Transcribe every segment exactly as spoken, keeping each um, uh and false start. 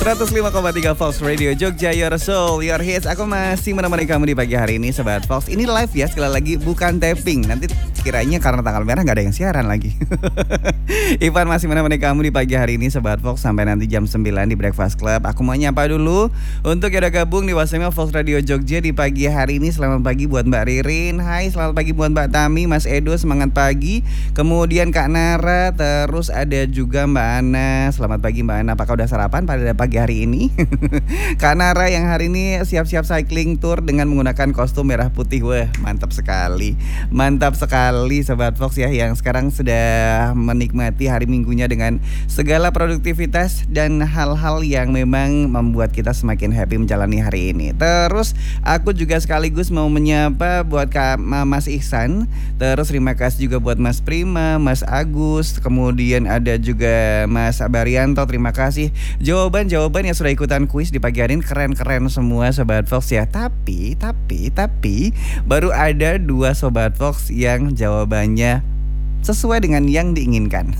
seratus lima koma tiga Fox Radio Jogja, Your Soul, Your Hits. Aku masih menemani kamu di pagi hari ini, Sobat Fox. Ini live ya, sekali lagi bukan tapping. Nanti kiranya karena tanggal merah gak ada yang siaran lagi. Ivan masih menemani kamu di pagi hari ini, Sobat Fox, sampai nanti jam sembilan di Breakfast Club. Aku mau nyapa dulu untuk yang udah gabung di WhatsApp Fox Radio Jogja di pagi hari ini. Selamat pagi buat Mbak Ririn. Hai, selamat pagi buat Mbak Tami, Mas Edo, semangat pagi. Kemudian Kak Nara, terus ada juga Mbak Ana. Selamat pagi Mbak Ana, apakah udah sarapan pada pagi hari ini? Kak Nara yang hari ini siap-siap cycling tour dengan menggunakan kostum merah putih. Wah, mantap sekali. Mantap sekali Sobat Fox ya, yang sekarang sudah menikmati hari minggunya dengan segala produktivitas dan hal-hal yang memang membuat kita semakin happy menjalani hari ini. Terus aku juga sekaligus mau menyapa buat Kak Mas Ihsan. Terus terima kasih juga buat Mas Prima, Mas Agus, kemudian ada juga Mas Barianto. Terima kasih. Jawaban-jawaban yang sudah ikutan kuis di pagi hari ini keren-keren semua Sobat Fox ya. Tapi, tapi, tapi baru ada dua Sobat Fox yang jawabannya sesuai dengan yang diinginkan.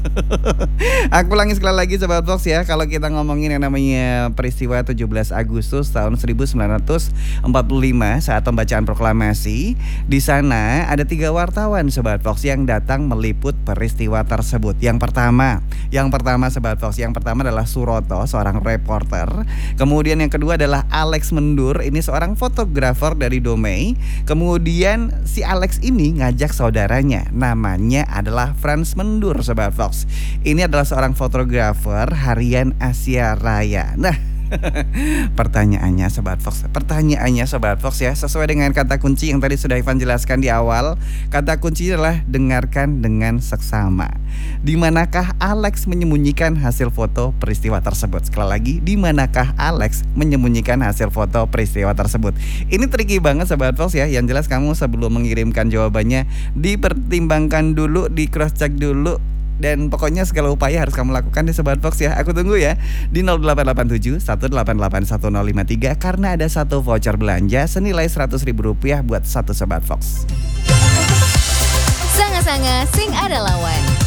Aku ulangi sekali lagi Sobat Fox ya. Kalau kita ngomongin yang namanya peristiwa tujuh belas Agustus tahun seribu sembilan ratus empat puluh lima saat pembacaan proklamasi, di sana ada tiga wartawan Sobat Fox yang datang meliput peristiwa tersebut. Yang pertama, yang pertama Sobat Fox, yang pertama adalah Suroto, seorang reporter. Kemudian yang kedua adalah Alex Mendur, ini seorang fotografer dari Domei. Kemudian si Alex ini ngajak saudaranya, namanya adalah Franz Mendur Sobat Fox. Ini adalah seorang fotografer harian Asia Raya. Nah, pertanyaannya Sobat Fox, pertanyaannya Sobat Fox ya, sesuai dengan kata kunci yang tadi sudah Ivan jelaskan di awal. Kata kunci adalah dengarkan dengan seksama. Di manakah Alex menyembunyikan hasil foto peristiwa tersebut? Sekali lagi, di manakah Alex menyembunyikan hasil foto peristiwa tersebut? Ini tricky banget Sobat Fox ya. Yang jelas kamu sebelum mengirimkan jawabannya dipertimbangkan dulu, di cross check dulu. Dan pokoknya segala upaya harus kamu lakukan di Sobat Fox ya. Aku tunggu ya di nol delapan delapan tujuh satu delapan delapan satu nol lima tiga, karena ada satu voucher belanja senilai seratus ribu rupiah buat satu Sobat Fox. Sanga-sanga sing ada lawan.